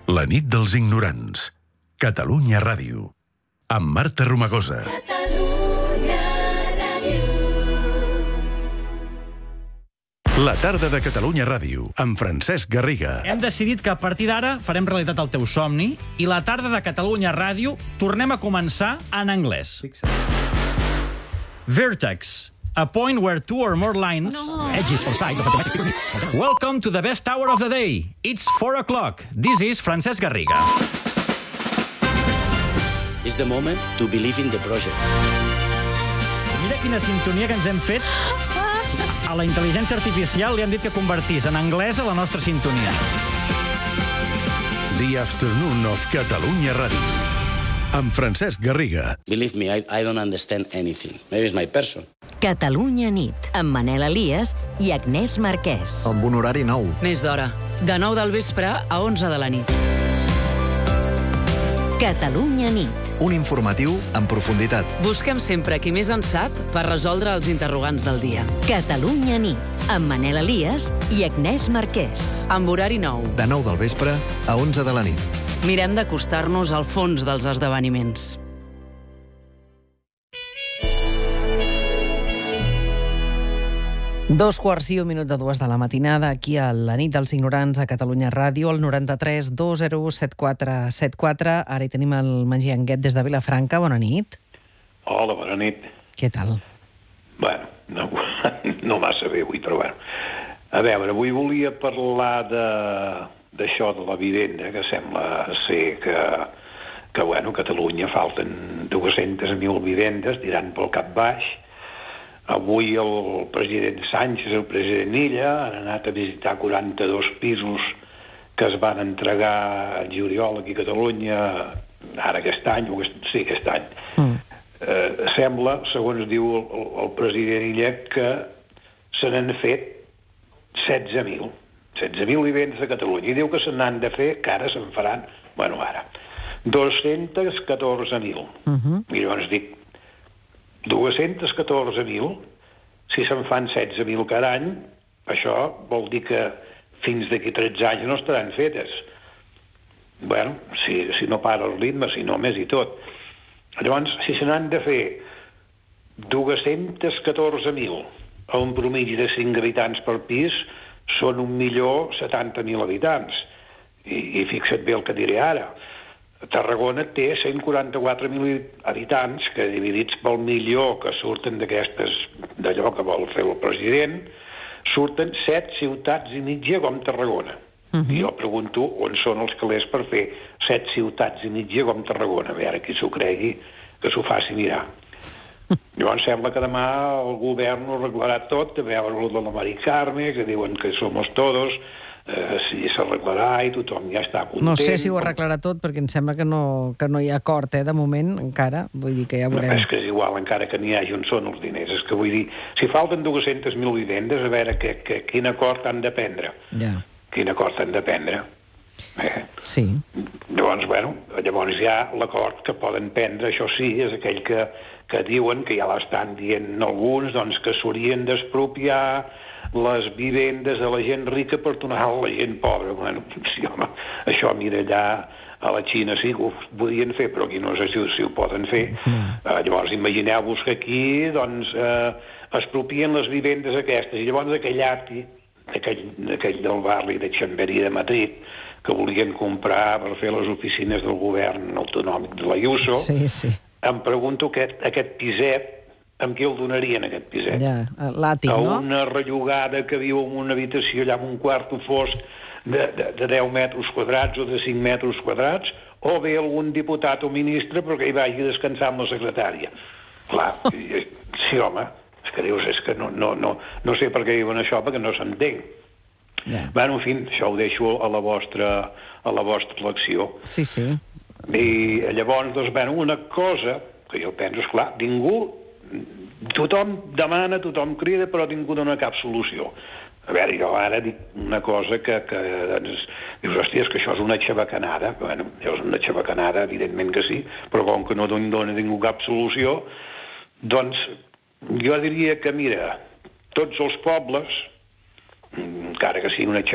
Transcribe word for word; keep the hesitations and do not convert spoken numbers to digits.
La nit dels ignorants. Catalunya Ràdio. Amb Marta Romagosa. Catalunya Ràdio. La tarda de Catalunya Ràdio, amb Francesc Garriga. Hem decidit que a partir d'ara farem realitat el teu somni i la tarda de Catalunya Ràdio tornem a començar en anglès. Vertex. A point where two or more lines, no. edges for sides of a geometric pyramid. Welcome to the best hour of the day. It's four o'clock. This is Francesc Garriga. It's the moment to believe in the project. Mira quina sintonia que ens hem fet. A la intel·ligència artificial li han dit que convertís en anglès a la nostra sintonia. The Afternoon of Catalunya Ràdio. Amb Francesc Garriga. Believe me, I, I don't understand anything. Maybe it's my person. Catalunya nit, amb Manel Elias i Agnès Marquès. Amb un horari nou. Més d'hora. De nou del vespre a onze de la nit. Catalunya nit. Un informatiu en profunditat. Busquem sempre qui més en sap per resoldre els interrogants del dia. Catalunya nit, amb Manel Elias i Agnès Marquès. Amb horari nou. De nou del vespre a onze de la nit. Mirem d'acostar-nos al fons dels esdeveniments. Dos quarts i un minut de dues de la matinada, aquí a la nit dels ignorants a Catalunya Ràdio, al noranta-tres dos zero u set quatre set quatre. Ara hi tenim el Magí Anguet des de Vilafranca. Bona nit. Hola, bona nit. Què tal? Bueno, no, no massa bé avui, però bueno. A veure, avui volia parlar de d'això de la vivenda, que sembla ser que, que bueno, a Catalunya falten dues-centes mil vivendes, tirant pel cap baix. Avui el president Sánchez i el president Illa han anat a visitar quaranta-dos pisos que es van entregar al juliol aquí a Catalunya, ara aquest any, o aquest, sí, aquest any. Mm. Eh, sembla, segons diu el, el president Illa, que se n'han fet setze mil. setze mil vivendes a Catalunya. I diu que se n'han de fer, que ara se'n faran, bueno, ara, dos-cents catorze mil. Uh-huh. I llavors dic, dos-cents catorze mil, si se'n fan setze mil cada any, això vol dir que fins d'aquí tretze anys no estaran fetes. Bueno, si, si no para el ritme, si no més i tot. Llavors, si se n'han de fer dos-cents catorze mil a un promigi de cinc habitants per pis, són un milió setanta mil habitants. I, i fixa't bé el que diré ara. Tarragona té cent quaranta-quatre mil habitants que, dividits pel milió que surten d'aquestes, d'allò que vol fer el president, surten set ciutats i mitja com Tarragona. Uh-huh. I jo pregunto on són els calés per fer set ciutats i mitja com Tarragona. A veure qui s'ho cregui, que s'ho faci mirar. Llavors sembla que demà el govern ho arreglarà tot, a veure el de la Mari Carme, que diuen que somos todos, eh, si s'arreglarà i tothom ja està content. No sé si ho arreglarà tot, perquè em sembla que no, que no hi ha acord, eh, de moment, encara. Vull dir que ja veurem. No, és que és igual, encara que n'hi hagi on són els diners. És que vull dir, si falten dos-centes mil vivendes, a veure que, que, quin acord han de prendre. Ja. Quin acord han de prendre. Eh? Sí. Llavors, bueno, llavors hi ha l'acord que poden prendre, això sí, és aquell que, que diuen, que ja l'estan dient alguns, doncs que s'haurien d'expropiar les vivendes a la gent rica per donar a la gent pobra. Bueno, sí, home, això mira allà a la Xina sí que ho podien fer, però aquí no sé si, si ho poden fer. Mm. Uh, llavors, imagineu-vos que aquí, doncs, uh, expropien les vivendes aquestes, i llavors aquell arti, aquell, aquell del barri de Chamberí de Madrid, que volien comprar per fer les oficines del govern autonòmic de l'Ayuso, sí, sí. Em pregunto aquest, aquest piset, amb qui el donarien, aquest piset? Ja, l'àtic, no? A una rellogada que viu en una habitació allà en un quarto fosc de, de, de deu metres quadrats o de cinc metres quadrats, o bé algun diputat o ministre perquè hi vagi a descansar amb la secretària. Clar, sí, home, és que dius, és que no, no, no, no sé per què diuen això, perquè no s'entenc. Yeah. Bueno, en fi, això ho deixo a la vostra, a la vostra elecció. Sí, sí. I llavors, doncs, bueno, una cosa que jo penso, esclar, ningú, tothom demana, tothom crida, però ningú dona cap solució. A veure, jo ara dic una cosa que, que doncs, dius, hòstia, és que això és una xabacanada. Bueno, és una xabacanada, evidentment que sí, però com que no dona ningú cap solució, doncs jo diria que, mira, tots els pobles, encara que sigui una